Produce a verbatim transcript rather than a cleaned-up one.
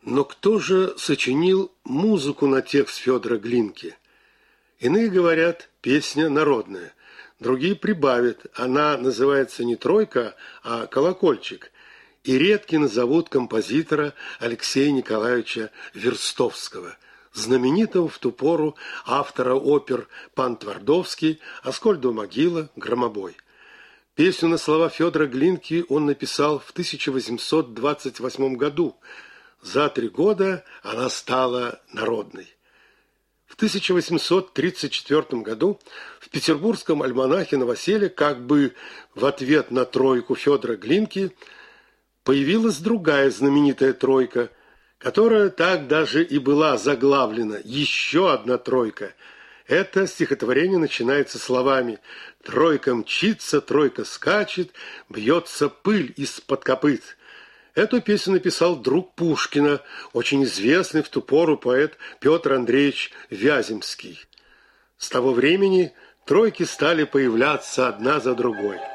Но кто же сочинил музыку на текст Федора Глинки? Иные говорят, песня народная, другие прибавят, она называется не «Тройка», а «Колокольчик», и редки назовут композитора Алексея Николаевича Верстовского, знаменитого в ту пору автора опер «Пан Твардовский», «Аскольдова могила», «Громобой». Песню на слова Федора Глинки он написал в тысяча восемьсот двадцать восьмом году. За три года она стала народной. В тысяча восемьсот тридцать четвёртом году в петербургском альманахе «Новоселье» как бы в ответ на тройку Федора Глинки появилась другая знаменитая тройка, которая так даже и была заглавлена «Еще одна тройка». Это стихотворение начинается словами «Тройка мчится, тройка скачет, бьется пыль из-под копыт». Эту песню написал друг Пушкина, очень известный в ту пору поэт Петр Андреевич Вяземский. С того времени тройки стали появляться одна за другой.